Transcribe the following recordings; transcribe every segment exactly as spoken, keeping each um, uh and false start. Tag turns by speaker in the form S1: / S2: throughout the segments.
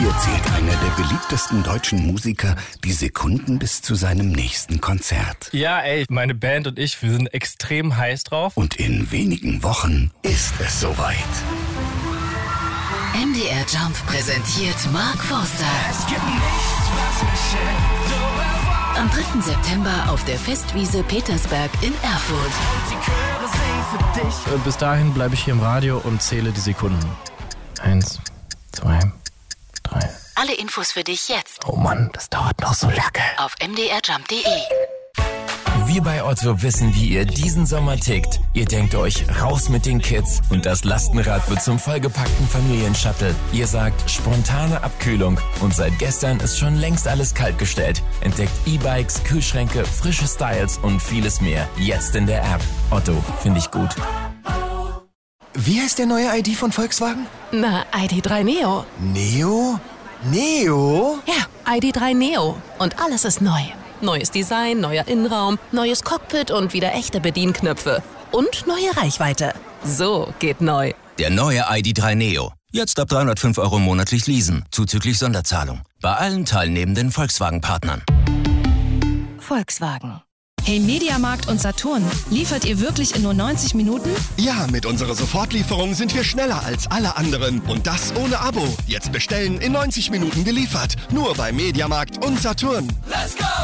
S1: Hier zählt einer der beliebtesten deutschen Musiker die Sekunden bis zu seinem nächsten Konzert.
S2: Ja, ey, meine Band und ich, wir sind extrem heiß drauf.
S1: Und in wenigen Wochen ist es soweit.
S3: M D R Jump präsentiert Mark Forster.
S4: Es gibt nichts, was mich hält, so
S3: am dritten September auf der Festwiese Petersberg in Erfurt.
S4: und die Chöre singen für dich.
S2: Äh, Bis dahin bleibe ich hier im Radio und zähle die Sekunden. Eins, zwei, drei.
S3: Alle Infos für dich jetzt
S2: Oh Mann, das dauert noch so lange.
S3: auf m d r jump punkt d e.
S5: Wir bei Otto wissen, wie ihr diesen Sommer tickt. Ihr denkt euch, raus mit den Kids und das Lastenrad wird zum vollgepackten Familienshuttle. Ihr sagt, spontane Abkühlung und seit gestern ist schon längst alles kaltgestellt. Entdeckt E-Bikes, Kühlschränke, frische Styles und vieles mehr. Jetzt in der App. Otto, finde ich gut.
S6: Wie heißt der neue I D von Volkswagen?
S7: Na, I D drei Neo.
S6: Neo? Neo?
S7: Ja, I D drei Neo. Und alles ist neu. Neues Design, neuer Innenraum, neues Cockpit und wieder echte Bedienknöpfe. Und neue Reichweite. So geht neu.
S8: Der neue I D drei Neo. Jetzt ab dreihundertfünf Euro monatlich leasen, zuzüglich Sonderzahlung. Bei allen teilnehmenden Volkswagen-Partnern.
S7: Volkswagen.
S9: Hey Mediamarkt und Saturn, liefert ihr wirklich in nur neunzig Minuten?
S10: Ja, mit unserer Sofortlieferung sind wir schneller als alle anderen. Und das ohne Abo. Jetzt bestellen, in neunzig Minuten geliefert. Nur bei Mediamarkt und Saturn.
S4: Let's go!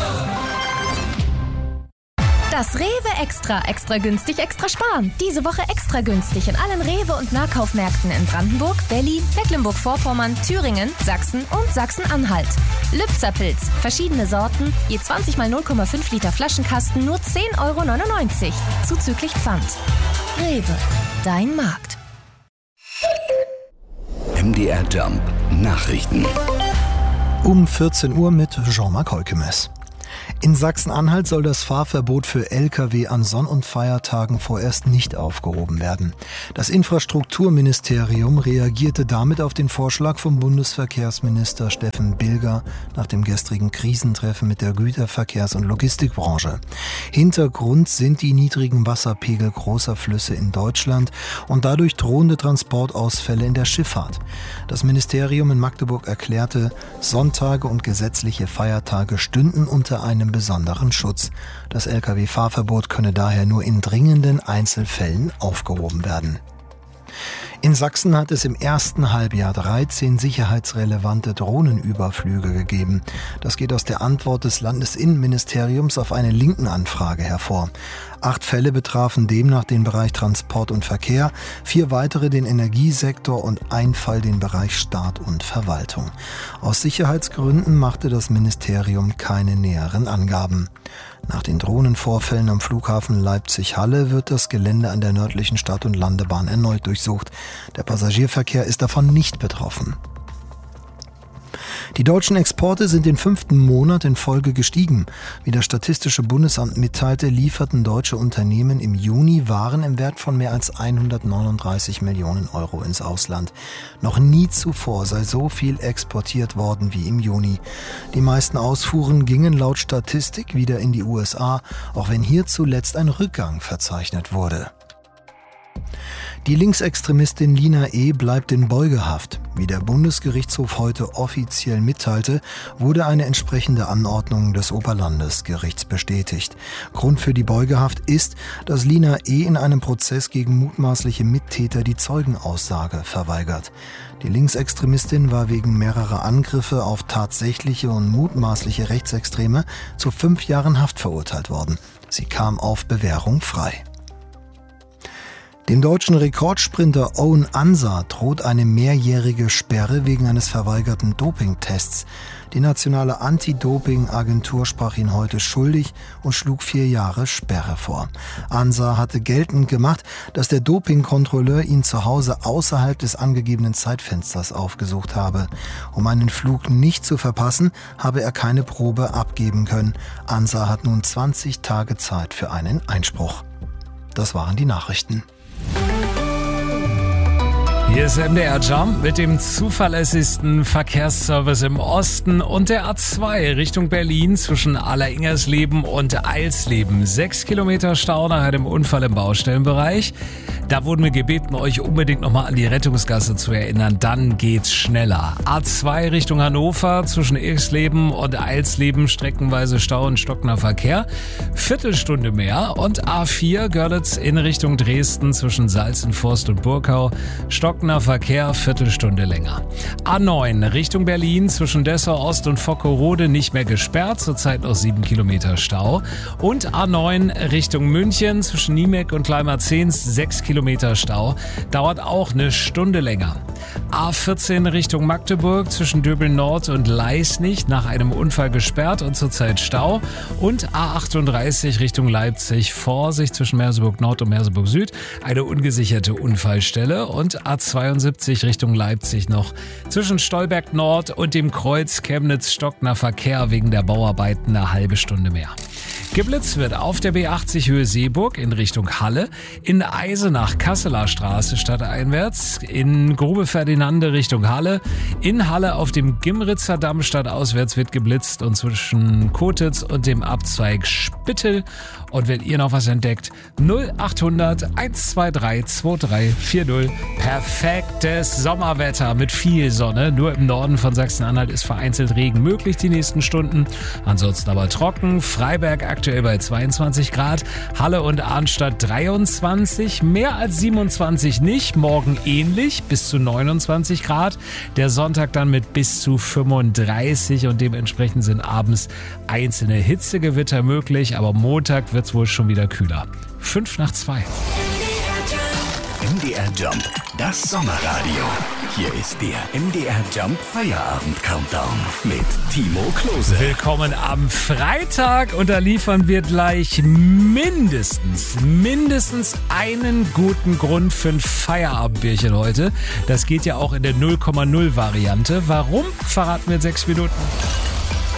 S11: Das Rewe Extra. Extra günstig, extra sparen. Diese Woche extra günstig in allen Rewe- und Nahkaufmärkten in Brandenburg, Berlin, Mecklenburg-Vorpommern, Thüringen, Sachsen und Sachsen-Anhalt. Lübzerpilz. Verschiedene Sorten. Je zwanzig mal null Komma fünf Liter Flaschenkasten nur zehn Euro neunundneunzig. Zuzüglich Pfand. Rewe. Dein Markt.
S1: M D R Jump Nachrichten.
S12: Um vierzehn Uhr mit Jean-Marc Heukemes. In Sachsen-Anhalt soll das Fahrverbot für L K W an Sonn- und Feiertagen vorerst nicht aufgehoben werden. Das Infrastrukturministerium reagierte damit auf den Vorschlag vom Bundesverkehrsminister Steffen Bilger nach dem gestrigen Krisentreffen mit der Güterverkehrs- und Logistikbranche. Hintergrund sind die niedrigen Wasserpegel großer Flüsse in Deutschland und dadurch drohende Transportausfälle in der Schifffahrt. Das Ministerium in Magdeburg erklärte, Sonntage und gesetzliche Feiertage stünden unter einem besonderen Schutz. Das L K W-Fahrverbot könne daher nur in dringenden Einzelfällen aufgehoben werden. In Sachsen hat es im ersten Halbjahr dreizehn sicherheitsrelevante Drohnenüberflüge gegeben. Das geht aus der Antwort des Landesinnenministeriums auf eine Linken-Anfrage hervor. Acht Fälle betrafen demnach den Bereich Transport und Verkehr, vier weitere den Energiesektor und ein Fall den Bereich Staat und Verwaltung. Aus Sicherheitsgründen machte das Ministerium keine näheren Angaben. Nach den Drohnenvorfällen am Flughafen Leipzig-Halle wird das Gelände an der nördlichen Stadt- und Landebahn erneut durchsucht. Der Passagierverkehr ist davon nicht betroffen. Die deutschen Exporte sind den fünften Monat in Folge gestiegen. Wie das Statistische Bundesamt mitteilte, lieferten deutsche Unternehmen im Juni Waren im Wert von mehr als hundertneununddreißig Millionen Euro ins Ausland. Noch nie zuvor sei so viel exportiert worden wie im Juni. Die meisten Ausfuhren gingen laut Statistik wieder in die U S A, auch wenn hier zuletzt ein Rückgang verzeichnet wurde. Die Linksextremistin Lina E. bleibt in Beugehaft. Wie der Bundesgerichtshof heute offiziell mitteilte, wurde eine entsprechende Anordnung des Oberlandesgerichts bestätigt. Grund für die Beugehaft ist, dass Lina E. in einem Prozess gegen mutmaßliche Mittäter die Zeugenaussage verweigert. Die Linksextremistin war wegen mehrerer Angriffe auf tatsächliche und mutmaßliche Rechtsextreme zu fünf Jahren Haft verurteilt worden. Sie kam auf Bewährung frei. Dem deutschen Rekordsprinter Owen Ansah droht eine mehrjährige Sperre wegen eines verweigerten Dopingtests. Die nationale Anti-Doping-Agentur sprach ihn heute schuldig und schlug vier Jahre Sperre vor. Ansah hatte geltend gemacht, dass der Dopingkontrolleur ihn zu Hause außerhalb des angegebenen Zeitfensters aufgesucht habe. Um einen Flug nicht zu verpassen, habe er keine Probe abgeben können. Ansah hat nun zwanzig Tage Zeit für einen Einspruch. Das waren die Nachrichten.
S13: Hier ist M D R Jump mit dem zuverlässigsten Verkehrsservice im Osten und der A zwei Richtung Berlin zwischen Alleringersleben und Eilsleben. Sechs Kilometer Stau nach einem Unfall im Baustellenbereich. Da wurden wir gebeten, euch unbedingt nochmal an die Rettungsgasse zu erinnern. Dann geht's schneller. A zwei Richtung Hannover zwischen Irrsleben und Eilsleben streckenweise Stau und stockender Verkehr. Viertelstunde mehr. Und A vier Görlitz in Richtung Dresden zwischen Salzenforst und Burkau. Stockender Verkehr, Viertelstunde länger. A neun Richtung Berlin zwischen Dessau Ost und Vockerode nicht mehr gesperrt. Zurzeit noch sieben Kilometer Stau. Und A neun Richtung München zwischen Niemek und Kleinmarzens sechs Kilometer Stau. Dauert auch eine Stunde länger. A vierzehn Richtung Magdeburg zwischen Döbeln Nord und Leisnig nach einem Unfall gesperrt und zurzeit Stau. Und A achtunddreißig Richtung Leipzig. Vorsicht zwischen Merseburg Nord und Merseburg Süd. Eine ungesicherte Unfallstelle. Und A zweiundsiebzig Richtung Leipzig noch zwischen Stolberg Nord und dem Kreuz Chemnitz stockender Verkehr wegen der Bauarbeiten eine halbe Stunde mehr. Geblitzt wird auf der B achtzig Höhe Seeburg in Richtung Halle, in Eisenach Kasseler Straße stadteinwärts, in Grube Ferdinande Richtung Halle, in Halle auf dem Gimritzer Damm stadtauswärts wird geblitzt und zwischen Kotitz und dem Abzweig Spittel. Und wenn ihr noch was entdeckt, null achthundert eins zwei drei zwei drei vier null. Perfektes Sommerwetter mit viel Sonne. Nur im Norden von Sachsen-Anhalt ist vereinzelt Regen möglich die nächsten Stunden. Ansonsten aber trocken. Freiberg aktuell bei zweiundzwanzig Grad. Halle und Arnstadt dreiundzwanzig. Mehr als siebenundzwanzig nicht. Morgen ähnlich bis zu neunundzwanzig Grad. Der Sonntag dann mit bis zu fünfunddreißig und dementsprechend sind abends einzelne Hitzegewitter möglich. Aber Montag wird es wohl schon wieder kühler. Fünf nach zwei.
S1: M D R Jump, das Sommerradio. Hier ist der M D R Jump Feierabend Countdown mit Timo Klose.
S13: Willkommen am Freitag und da liefern wir gleich mindestens, mindestens einen guten Grund für ein Feierabendbierchen heute. Das geht ja auch in der null Komma null Variante. Warum? Verraten wir in sechs Minuten.